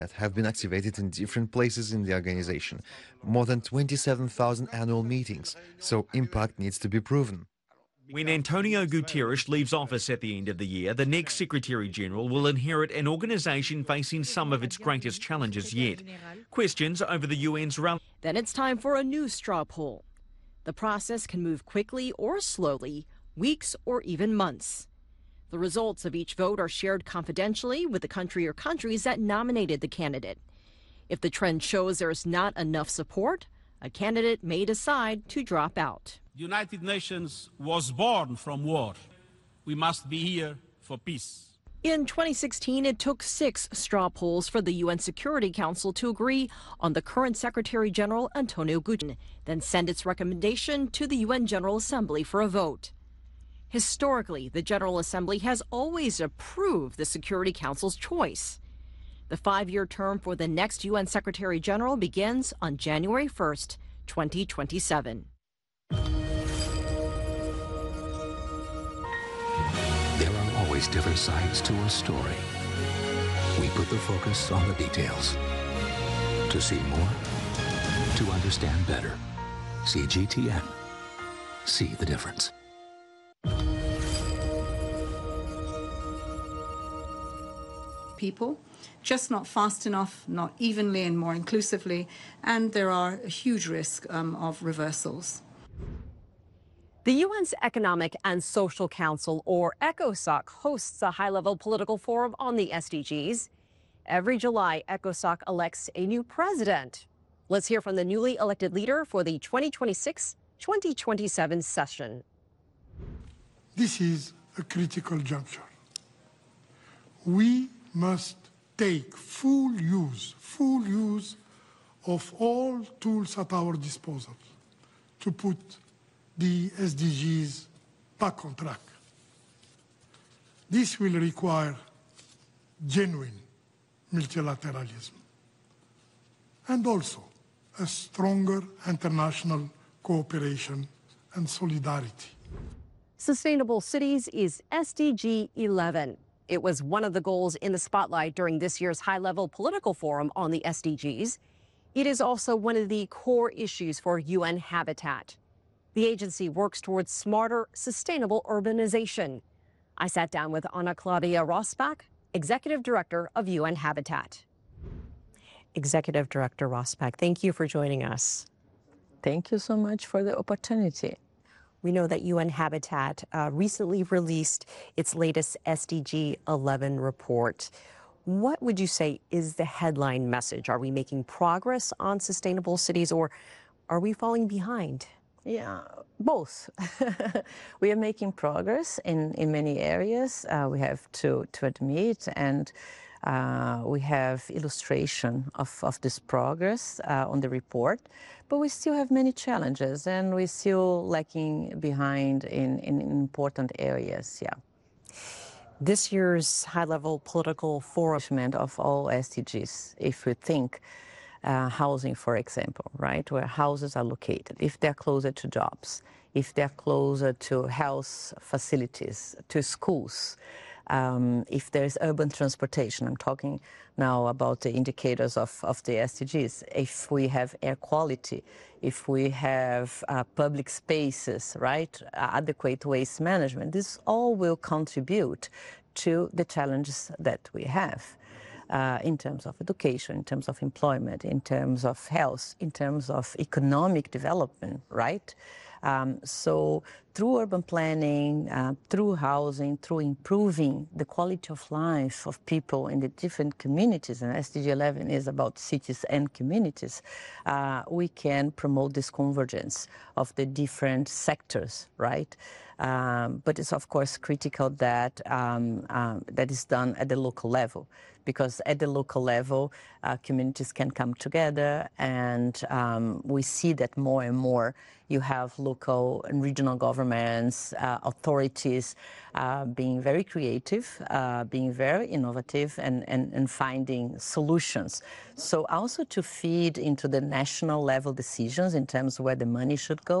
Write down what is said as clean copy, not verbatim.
that have been activated in different places in the organization. More than 27,000 annual meetings, so impact needs to be proven. When Antonio Guterres leaves office at the end of the year, the next Secretary General will inherit an organisation facing some of its greatest challenges yet. Questions over the UN's run. Then it's time for a new straw poll. The process can move quickly or slowly, weeks or even months. The results of each vote are shared confidentially with the country or countries that nominated the candidate. If the trend shows there's not enough support, a candidate may decide to drop out. The United Nations was born from war. We must be here for peace. In 2016, it took 6 straw polls for the UN Security Council to agree on the current Secretary General Antonio Guterres, then send its recommendation to the UN General Assembly for a vote. Historically, the General Assembly has always approved the Security Council's choice. The 5-year term for the next UN Secretary General begins on January 1st, 2027. There are always different sides to a story. We put the focus on the details. To see more, to understand better. See GTN. See the difference. People, just not fast enough, not evenly and more inclusively, and there are a huge risk of reversals. The UN's Economic and Social Council, or ECOSOC, hosts a high-level political forum on the SDGs. Every July, ECOSOC elects a new president. Let's hear from the newly elected leader for the 2026-2027 session. This is a critical juncture. We must take full use of all tools at our disposal to put the SDGs back on track. This will require genuine multilateralism and also a stronger international cooperation and solidarity. Sustainable Cities is SDG 11. It was one of the goals in the spotlight during this year's high-level political forum on the SDGs. It is also one of the core issues for UN Habitat. The agency works towards smarter, sustainable urbanization. I sat down with Ana Claudia Rosbach, Executive Director of UN Habitat. Executive Director Rosbach, thank you for joining us. Thank you so much for the opportunity. We know that UN Habitat recently released its latest SDG 11 report. What would you say is the headline message? Are we making progress on sustainable cities, or are we falling behind? Yeah, both. We are making progress in many areas, we have to admit, and we have illustration of this progress on the report, but we still have many challenges and we're still lacking behind in important areas, yeah. This year's high-level political forum of all SDGs, if we think housing, for example, right, where houses are located, if they're closer to jobs, if they're closer to health facilities, to schools, if there's urban transportation, I'm talking now about the indicators of the SDGs, if we have air quality, if we have public spaces, right, adequate waste management, this all will contribute to the challenges that we have. In terms of education, in terms of employment, in terms of health, in terms of economic development, right? So through urban planning, through housing, through improving the quality of life of people in the different communities, and SDG 11 is about cities and communities, we can promote this convergence of the different sectors, right? But it's of course critical that that is done at the local level, because at the local level, communities can come together, and we see that more and more you have local and regional governments, authorities being very creative, being very innovative, and finding solutions. So also to feed into the national level decisions in terms of where the money should go.